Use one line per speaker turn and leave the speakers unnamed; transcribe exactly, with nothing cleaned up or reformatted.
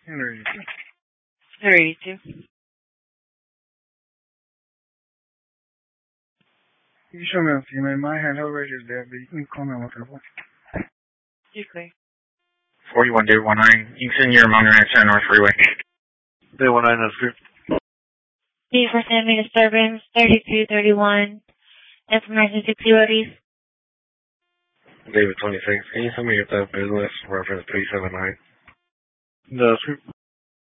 Henry.
Henry, you too.
You show me a female. My handheld right here is dead, but you can call me on my telephone.
You're clear.
forty-one Day one nine. You can send your amount answer on North Freeway.
Day one nine, that's good.
D for Sammy disturbance, thirty-two thirty-one. Information six zero.
David twenty-six. Can you tell me if that business reference three seven nine?
That's good.